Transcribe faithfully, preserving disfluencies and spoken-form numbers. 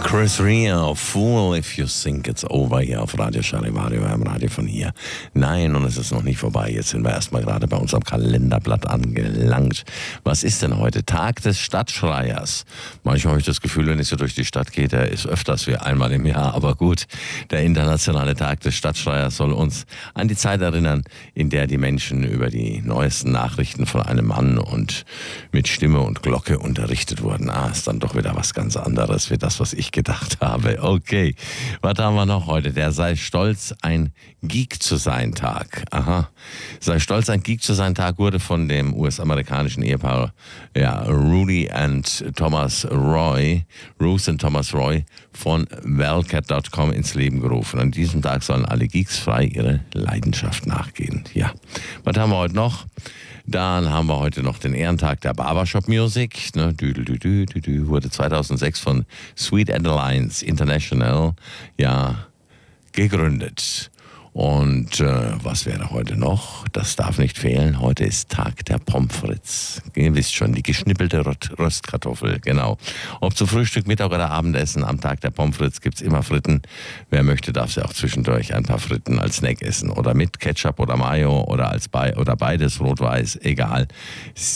Chris Rea, Fool If You Think It's Over, hier auf Radio Charivario, im Radio von hier. Nein, und es ist noch nicht vorbei. Jetzt sind wir erstmal gerade bei unserem Kalenderblatt angelangt. Was ist denn heute? Tag des Stadtschreiers. Manchmal habe ich das Gefühl, wenn ich so durch die Stadt gehe, der ist öfters wie einmal im Jahr. Aber gut, der internationale Tag des Stadtschreiers soll uns an die Zeit erinnern, in der die Menschen über die neuesten Nachrichten von einem Mann und mit Stimme und Glocke unterrichtet wurden. Ah, ist dann doch wieder was ganz anderes wie das, was ich gedacht habe. Okay, was haben wir noch heute? Der Sei stolz, ein Geek zu sein Tag. Aha. Sei stolz, ein Geek zu sein Tag wurde von dem U S-amerikanischen Ehepaar ja, Rudy und Thomas Roy, Ruth und Thomas Roy von Wellcat Punkt com ins Leben gerufen. An diesem Tag sollen alle Geeks frei ihre Leidenschaft nachgehen. Ja, was haben wir heute noch? Dann haben wir heute noch den Ehrentag der Barbershop Music. Ne, düdel, düdel, düdel, wurde zweitausendsechs von Sweet Adelines International ja, gegründet. Und äh, was wäre heute noch? Das darf nicht fehlen. Heute ist Tag der Pommes frites. Ihr wisst schon, die geschnippelte Röstkartoffel, genau. Ob zum Frühstück, Mittag oder Abendessen, am Tag der Pommes frites gibt es immer Fritten. Wer möchte, darf sie auch zwischendurch ein paar Fritten als Snack essen. Oder mit Ketchup oder Mayo oder als Be- oder beides, rot-weiß, egal.